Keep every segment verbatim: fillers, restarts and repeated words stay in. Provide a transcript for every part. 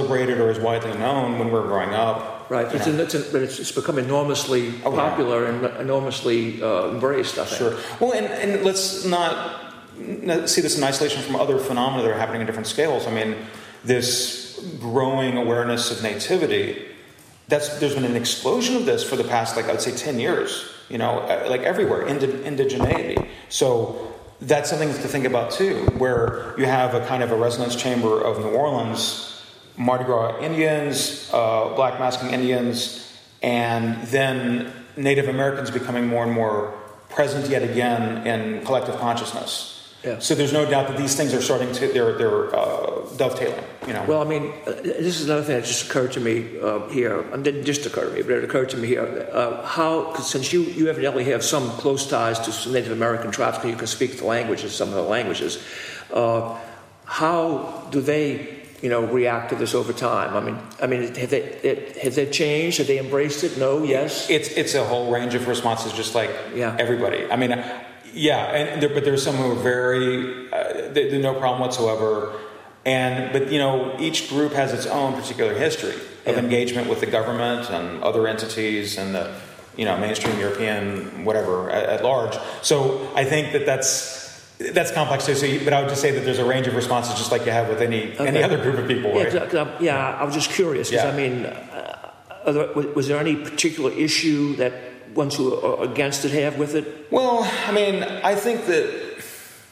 celebrated or as widely known when we were growing up. Right, but, it's, it's, but it's, it's become enormously oh, popular yeah. and enormously uh, embraced, I think. Sure. Well, and, and let's not see this in isolation from other phenomena that are happening at different scales. I mean, this growing awareness of nativity, that's there's been an explosion of this for the past, like, I would say ten years, you know, like everywhere, indi- indigeneity. So that's something to think about too, where you have a kind of a resonance chamber of New Orleans, Mardi Gras Indians, uh, black masking Indians, and then Native Americans becoming more and more present yet again in collective consciousness. Yeah. So there's no doubt that these things are starting to, they're, they're uh, dovetailing, you know. Well, I mean, uh, this is another thing that just occurred to me uh, here. It didn't just occur to me, but it occurred to me here. Uh, how, cause since you, you evidently have some close ties to some Native American tribes, because you can speak the languages, some of the languages, uh, how do they, you know, react to this over time? I mean, I mean, have they, it, have they changed? Have they embraced it? No, yes? It's, it's a whole range of responses, just like yeah. everybody. I mean, yeah, and there, but there's some who are very, uh, they, they no problem whatsoever. And but you know, each group has its own particular history of yeah. engagement with the government and other entities and the, you know, mainstream European whatever at, at large. So I think that that's that's complex too. So, you, but I would just say that there's a range of responses, just like you have with any okay. any other group of people. Yeah, right? I, yeah. I was just curious because yeah. I mean, uh, are there, was there any particular issue that ones who are against it have with it? Well, I mean, I think that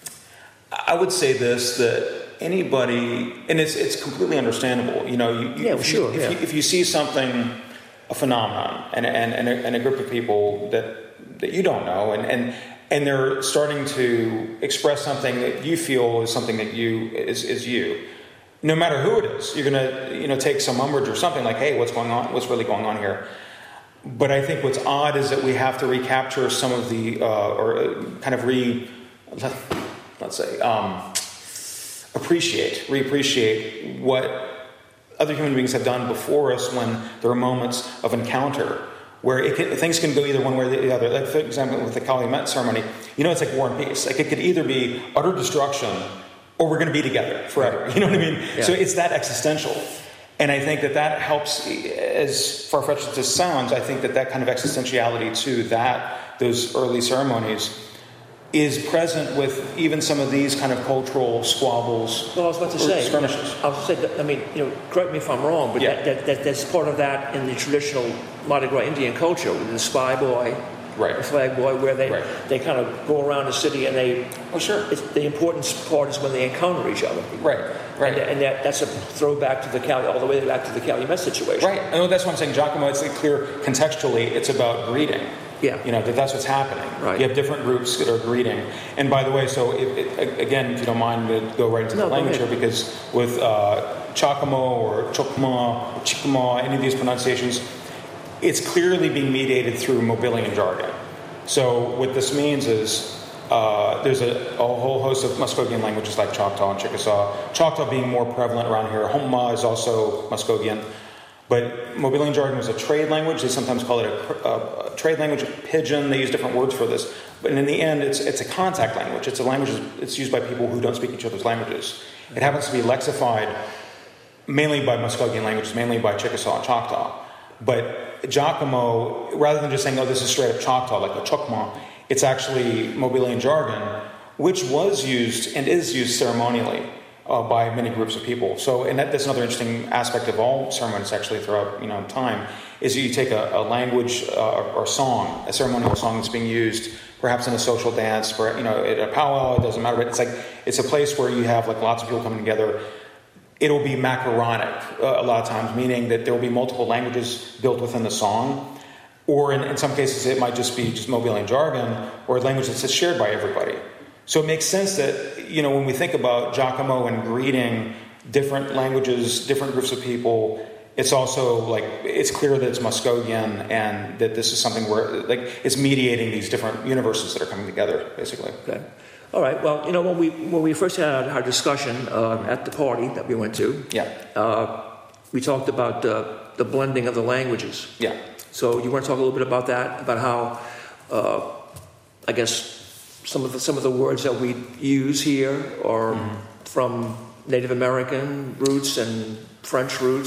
I would say this, that anybody, and it's it's completely understandable, you know, you, yeah, if, sure, you, if, yeah. you, if you see something, a phenomenon, and and, and, a, and a group of people that, that you don't know, and, and and they're starting to express something that you feel is something that you is, is you, no matter who it is, you're going to, you know, take some umbrage or something like, hey, what's going on, what's really going on here? But I think what's odd is that we have to recapture some of the, uh, or kind of re, let's say, um, appreciate, reappreciate what other human beings have done before us when there are moments of encounter where it can, things can go either one way or the other. Like, for example, with the Calumet ceremony, you know, it's like war and peace. Like, it could either be utter destruction or we're going to be together forever. You know what I mean? Yeah. So it's that existential. And I think that that helps, as far-fetched as this sounds, I think that that kind of existentiality to that, those early ceremonies, is present with even some of these kind of cultural squabbles. Well, I was about to say, skirmishes. I was about to say, that, I mean, you know, correct me if I'm wrong, but yeah. that, that, that that's part of that in the traditional Mardi Gras Indian culture, with the spy boy, right. the flag boy, where they right. they kind of go around the city and they. Oh, sure. It's, the important part is when they encounter each other. Right. Right. And, and that, that's a throwback to the Cali, all the way back to the Calumet situation. Right. I know that's what I'm saying, Giacomo. It's like clear contextually. It's about greeting. Yeah. You know, that that's what's happening. Right. You have different groups that are greeting. And by the way, so it, it, again, if you don't mind, we'll go right into no, the language here, because with uh, Chacamo or Chocma or Chicama, any of these pronunciations, it's clearly being mediated through Mobilian jargon. So what this means is uh, there's a, a whole host of Muskogean languages like Choctaw and Chickasaw. Choctaw being more prevalent around here. Homa is also Muskogean. But Mobilian jargon was a trade language. They sometimes call it a, a, a trade language, Pidgin. They use different words for this. But in the end, it's it's a contact language. It's a language it's used by people who don't speak each other's languages. It happens to be lexified mainly by Muskogean languages, mainly by Chickasaw and Choctaw. But Giacomo, rather than just saying, oh, this is straight up Choctaw, like a Chocma, it's actually Mobilian jargon, which was used and is used ceremonially uh, by many groups of people. So, and that, that's another interesting aspect of all ceremonies actually throughout, you know, time, is you take a, a language uh, or song, a ceremonial song that's being used perhaps in a social dance, for, you know, at a powwow, it doesn't matter, but it's like, it's a place where you have like lots of people coming together. It'll be macaronic uh, a lot of times, meaning that there will be multiple languages built within the song, or in, in some cases it might just be just Mobilian jargon, or a language that's shared by everybody. So it makes sense that, you know, when we think about Giacomo and greeting different languages, different groups of people, it's also like, it's clear that it's Muskogean and that this is something where, like, it's mediating these different universes that are coming together, basically. Okay. All right. Well, you know, when we when we first had our discussion uh, at the party that we went to, yeah, uh, we talked about uh, the blending of the languages. Yeah. So you want to talk a little bit about that, about how, uh, I guess, some of the some of the words that we use here are mm-hmm. from Native American roots and French roots.